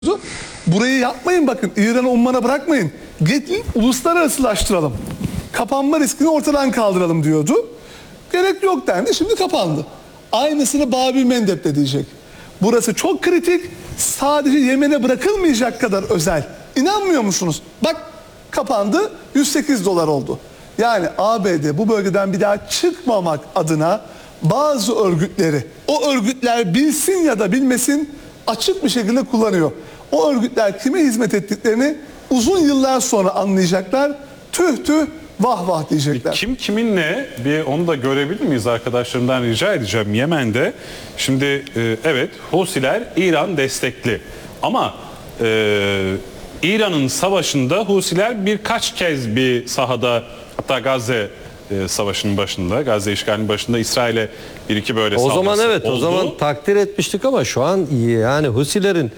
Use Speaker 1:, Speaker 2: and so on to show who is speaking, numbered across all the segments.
Speaker 1: Burayı yapmayın, bakın İran'ı ummana bırakmayın. Gidin uluslararasılaştıralım. Kapanma riskini ortadan kaldıralım diyordu. Gerek yok dendi, şimdi kapandı. Aynısını Babil Mendeb de diyecek. Burası çok kritik, sadece Yemen'e bırakılmayacak kadar özel. İnanmıyor musunuz? Bak kapandı, 108 dolar oldu. Yani ABD bu bölgeden bir daha çıkmamak adına bazı örgütleri, o örgütler bilsin ya da bilmesin açık bir şekilde kullanıyor. O örgütler kime hizmet ettiklerini uzun yıllar sonra anlayacaklar. Tüh tüh vah vah diyecekler.
Speaker 2: Kim kiminle bir onu da görebilir miyiz arkadaşlarımdan rica edeceğim. Yemen'de şimdi evet Husiler İran destekli ama İran'ın savaşında Husiler birkaç kez bir sahada, hatta Gazze savaşının başında, Gazze işgalinin başında İsrail'e bir iki böyle
Speaker 3: o zaman evet
Speaker 2: oldu.
Speaker 3: O zaman takdir etmiştik ama şu an yani Husilerin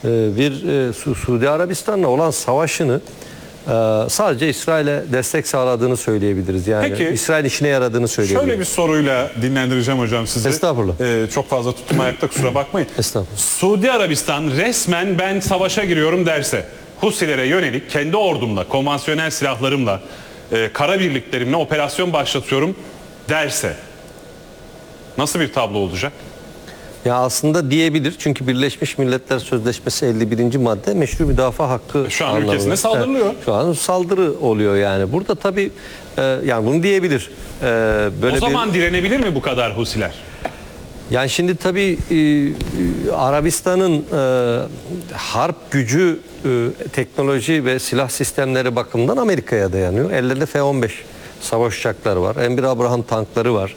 Speaker 3: Suudi Arabistan'la olan savaşını sadece İsrail'e destek sağladığını söyleyebiliriz. Yani
Speaker 2: Peki,
Speaker 3: İsrail işine yaradığını söyleyebiliriz.
Speaker 2: Şöyle bir soruyla dinlendireceğim hocam sizi.
Speaker 3: Estağfurullah.
Speaker 2: Çok fazla tuttum ayakta, kusura bakmayın.
Speaker 3: Estağfurullah.
Speaker 2: Suudi Arabistan resmen ben savaşa giriyorum derse, Husilere yönelik kendi ordumla, konvansiyonel silahlarımla, kara birliklerimle operasyon başlatıyorum derse nasıl bir tablo olacak?
Speaker 3: Ya aslında diyebilir çünkü Birleşmiş Milletler Sözleşmesi 51. madde meşru müdafaa hakkı
Speaker 2: Şu an
Speaker 3: anlamında.
Speaker 2: ülkesine saldırılıyor.
Speaker 3: Evet, şu an saldırı oluyor yani. Burada tabii yani bunu diyebilir. Böyle
Speaker 2: o zaman direnebilir mi bu kadar Husiler?
Speaker 3: Yani şimdi tabii Arabistan'ın harp gücü, teknoloji ve silah sistemleri bakımından Amerika'ya dayanıyor. Ellerinde F-15 savaş uçakları var. M1 Abraham tankları var.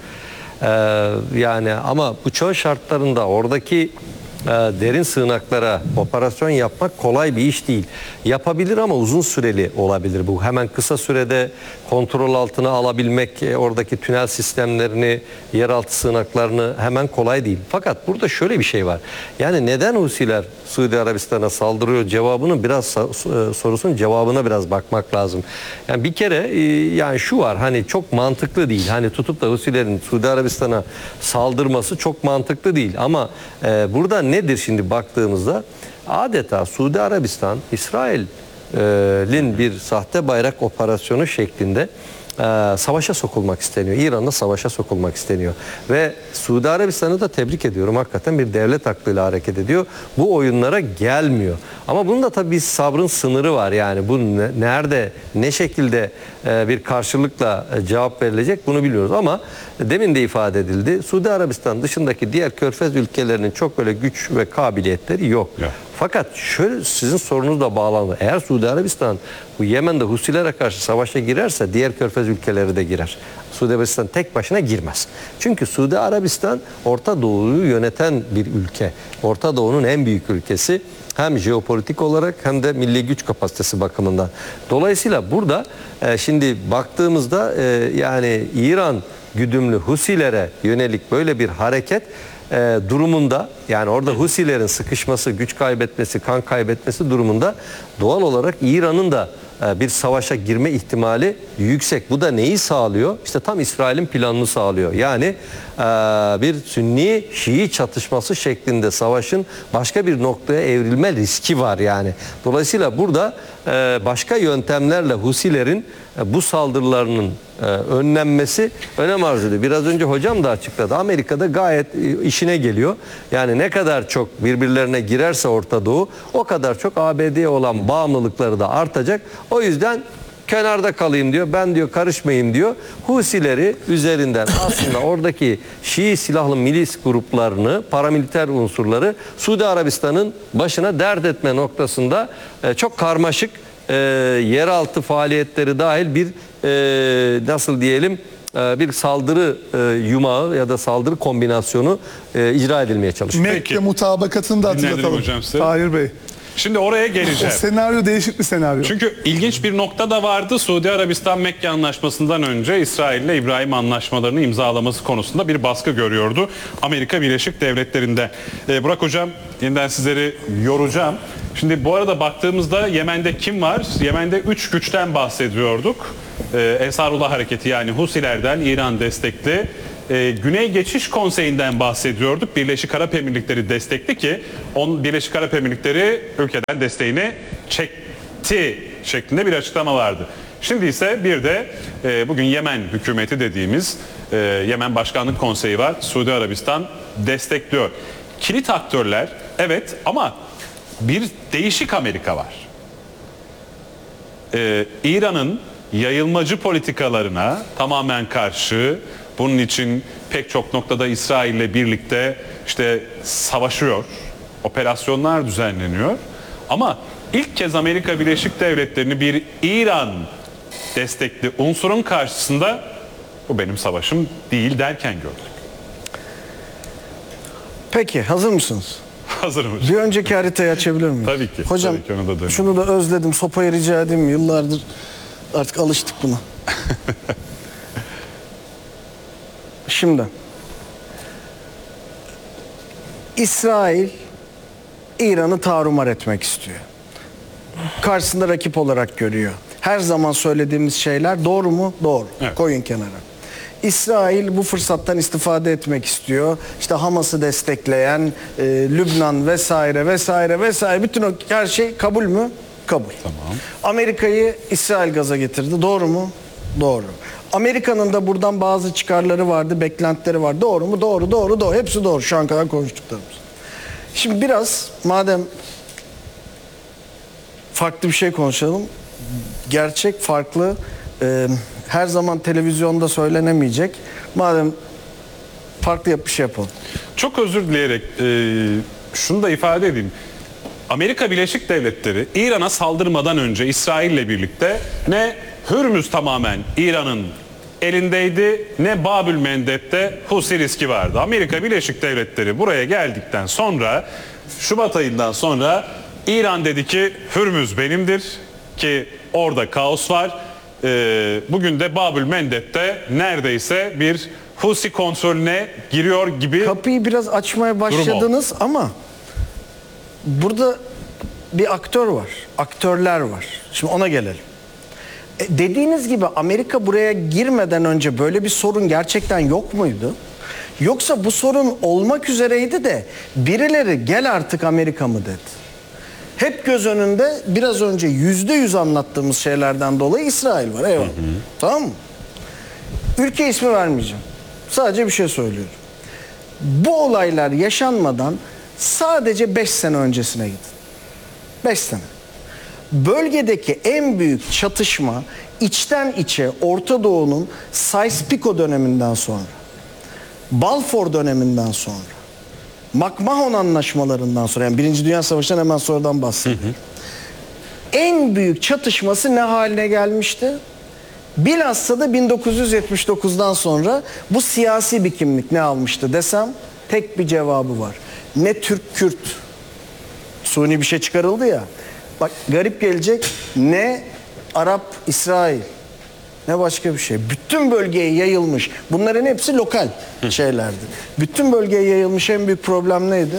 Speaker 3: Yani ama bu çağ şartlarında oradaki derin sığınaklara operasyon yapmak kolay bir iş değil. Yapabilir ama uzun süreli olabilir bu. Hemen kısa sürede kontrol altına alabilmek, oradaki tünel sistemlerini, yeraltı sığınaklarını hemen kolay değil. Fakat burada şöyle bir şey var. Yani neden Husiler Suudi Arabistan'a saldırıyor cevabının sorusunun cevabına biraz bakmak lazım. Yani bir kere yani şu var, hani çok mantıklı değil. Hani tutup da Husilerin Suudi Arabistan'a saldırması çok mantıklı değil. Ama burada nedir şimdi baktığımızda? Adeta Suudi Arabistan, İsrail'in bir sahte bayrak operasyonu şeklinde savaşa sokulmak isteniyor. İran'la savaşa sokulmak isteniyor. Ve Suudi Arabistan'ı da tebrik ediyorum. Hakikaten bir devlet aklıyla hareket ediyor. Bu oyunlara gelmiyor. Ama bunun da tabii bir sabrın sınırı var. Yani bu nerede, ne şekilde bir karşılıkla cevap verilecek bunu biliyoruz. Ama demin de ifade edildi. Suudi Arabistan dışındaki diğer körfez ülkelerinin çok böyle güç ve kabiliyetleri yok.
Speaker 2: Ya.
Speaker 3: Fakat şöyle sizin sorunuzla bağlandı. Eğer Suudi Arabistan bu Yemen'de Husilere karşı savaşa girerse diğer körfez ülkeleri de girer. Suudi Arabistan tek başına girmez. Çünkü Suudi Arabistan Orta Doğu'yu yöneten bir ülke. Orta Doğu'nun en büyük ülkesi. Hem jeopolitik olarak hem de milli güç kapasitesi bakımından. Dolayısıyla burada şimdi baktığımızda yani İran güdümlü Husilere yönelik böyle bir hareket durumunda, yani orada Husilerin sıkışması, güç kaybetmesi, kan kaybetmesi durumunda doğal olarak İran'ın da bir savaşa girme ihtimali yüksek. Bu da neyi sağlıyor? İşte tam İsrail'in planını sağlıyor. Yani bir Sünni-Şii çatışması şeklinde savaşın başka bir noktaya evrilme riski var yani. Dolayısıyla burada başka yöntemlerle Husilerin bu saldırılarının önlenmesi önem arz ediyor. Biraz önce hocam da açıkladı. Amerika'da gayet işine geliyor. Yani ne kadar çok birbirlerine girerse Orta Doğu, o kadar çok ABD'ye olan bağımlılıkları da artacak. O yüzden kenarda kalayım diyor. Ben diyor karışmayayım diyor. Husileri üzerinden aslında oradaki Şii silahlı milis gruplarını, paramiliter unsurları Suudi Arabistan'ın başına dert etme noktasında çok karmaşık yeraltı faaliyetleri dahil bir nasıl diyelim bir saldırı yumağı ya da saldırı kombinasyonu icra edilmeye çalışıyor.
Speaker 1: Mekke mutabakatını da hatırlatalım.
Speaker 2: Hocam size.
Speaker 1: Tahir Bey.
Speaker 2: Şimdi oraya
Speaker 1: O
Speaker 2: geleceğim.
Speaker 1: senaryo değişik bir senaryo.
Speaker 2: Çünkü ilginç bir nokta da vardı. Suudi Arabistan Mekke Anlaşması'ndan önce İsrail ile İbrahim Anlaşmalarını imzalaması konusunda bir baskı görüyordu Amerika Birleşik Devletleri'nde. Burak Hocam, yeniden sizleri yoracağım. Şimdi bu arada baktığımızda Yemen'de kim var? Yemen'de 3 güçten bahsediyorduk. Ensarullah Hareketi, yani Husilerden İran destekli Güney Geçiş Konseyi'nden bahsediyorduk. Birleşik Arap Emirlikleri destekli ki Birleşik Arap Emirlikleri ülkeden desteğini çekti şeklinde bir açıklama vardı. Şimdi ise bir de bugün Yemen hükümeti dediğimiz Yemen Başkanlık Konseyi var. Suudi Arabistan destekliyor. Kilit aktörler evet, ama bir değişik Amerika var. İran'ın yayılmacı politikalarına tamamen karşı, bunun için pek çok noktada İsrail'le birlikte işte savaşıyor, operasyonlar düzenleniyor. Ama ilk kez Amerika Birleşik Devletleri'ni bir İran destekli unsurun karşısında bu benim savaşım değil derken gördük.
Speaker 4: Peki hazır mısınız?
Speaker 2: Hazırım
Speaker 4: Bir
Speaker 2: hocam.
Speaker 4: önceki haritayı açabilir miyim?
Speaker 2: Tabii ki.
Speaker 4: Hocam
Speaker 2: Tabii ki, ona da dönelim.
Speaker 4: şunu da özledim. Sopayı rica edeyim mi? Yıllardır artık alıştık buna. Şimdi İsrail İran'ı tarumar etmek istiyor. Karşısında rakip olarak görüyor. Her zaman söylediğimiz şeyler doğru mu? Doğru.
Speaker 2: Evet.
Speaker 4: Koyun kenara. İsrail bu fırsattan istifade etmek istiyor. İşte Hamas'ı destekleyen Lübnan vesaire vesaire vesaire bütün o her şey kabul mü? Kabul.
Speaker 2: Tamam.
Speaker 4: Amerika'yı İsrail gaza getirdi. Doğru mu? Doğru. Amerika'nın da buradan bazı çıkarları vardı, beklentileri var. Doğru mu? Doğru, doğru, doğru. Hepsi doğru şu an kadar konuştuklarımız. Şimdi biraz madem farklı bir şey konuşalım. Gerçek, farklı, her zaman televizyonda söylenemeyecek. Madem farklı bir şey yapalım.
Speaker 2: Çok özür dileyerek şunu da ifade edeyim. Amerika Birleşik Devletleri İran'a saldırmadan önce İsrail'le birlikte ne Hürmüz tamamen İran'ın elindeydi, ne Babül Mendeb'de Husi riski vardı. Amerika Birleşik Devletleri buraya geldikten sonra, Şubat ayından sonra İran dedi ki Hürmüz benimdir, ki orada kaos var. Bugün de Babül Mendeb'de neredeyse bir Husi kontrolüne giriyor gibi.
Speaker 4: Kapıyı biraz açmaya başladınız ama burada bir aktör var. Aktörler var. Şimdi ona gelelim. Dediğiniz gibi Amerika buraya girmeden önce böyle bir sorun gerçekten yok muydu? Yoksa bu sorun olmak üzereydi de birileri gel artık Amerika mı dedi. Hep göz önünde biraz önce %100 anlattığımız şeylerden dolayı İsrail var. Eyvallah. Tamam mı? Ülke ismi vermeyeceğim. Sadece bir şey söylüyorum. Bu olaylar yaşanmadan sadece 5 sene öncesine gidin. 5 sene. Bölgedeki en büyük çatışma içten içe Orta Doğu'nun Sykes-Picot döneminden sonra, Balfour döneminden sonra, McMahon anlaşmalarından sonra, yani Birinci Dünya Savaşı'ndan hemen sonradan bahsediyorum. En büyük çatışması ne haline gelmişti? Bilhassa da 1979'dan sonra bu siyasi bir kimlik ne almıştı desem tek bir cevabı var. Ne Türk-Kürt suni bir şey çıkarıldı ya. Bak garip gelecek, ne Arap-İsrail ne başka bir şey. Bütün bölgeye yayılmış. Bunların hepsi lokal şeylerdi. Bütün bölgeye yayılmış en büyük problem neydi?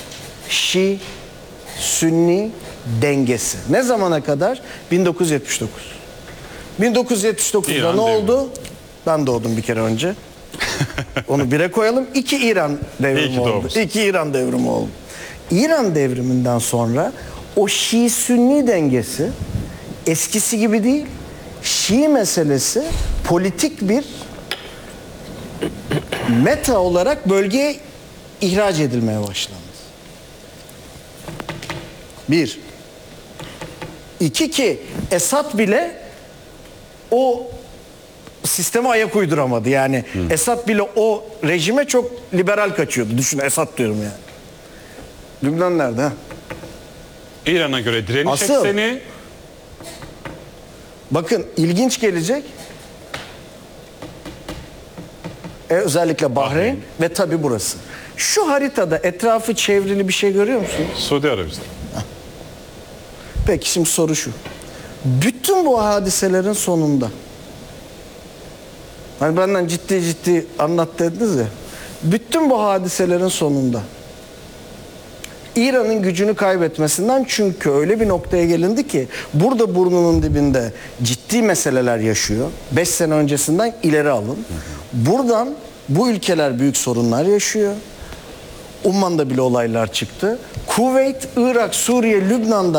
Speaker 4: Şii-Sünni dengesi. Ne zamana kadar? 1979. 1979'da
Speaker 2: İran
Speaker 4: ne
Speaker 2: devrimi.
Speaker 4: oldu? Ben doğdum bir kere önce. Onu bire koyalım. 2 İran
Speaker 2: İyi
Speaker 4: devrimi
Speaker 2: ki
Speaker 4: oldu.
Speaker 2: doğmuşsun.
Speaker 4: 2 İran devrimi oldu. İran devriminden sonra o Şii-Sünni dengesi eskisi gibi değil. Şii meselesi politik bir meta olarak bölgeye ihraç edilmeye başlandı. 1. 2 ki Esad bile o sisteme ayak uyduramadı. Yani Esad bile o rejime çok liberal kaçıyordu. Düşün, Esad diyorum yani. Lübnan nerede ha?
Speaker 2: İran'a göre direniş
Speaker 4: Asıl-
Speaker 2: ekseni,
Speaker 4: Bakın ilginç gelecek. Özellikle Bahreyn ve tabi burası. Şu haritada etrafı çevrili bir şey görüyor musunuz?
Speaker 2: Suudi Arabistan.
Speaker 4: Peki şimdi soru şu. Bütün bu hadiselerin sonunda, hani benden ciddi ciddi anlat dediniz ya. Bütün bu hadiselerin sonunda İran'ın gücünü kaybetmesinden, çünkü öyle bir noktaya gelindi ki burada burnunun dibinde ciddi meseleler yaşıyor. 5 sene öncesinden ileri alın. Buradan bu ülkeler büyük sorunlar yaşıyor. Umman'da bile olaylar çıktı. Kuveyt, Irak, Suriye, Lübnan'da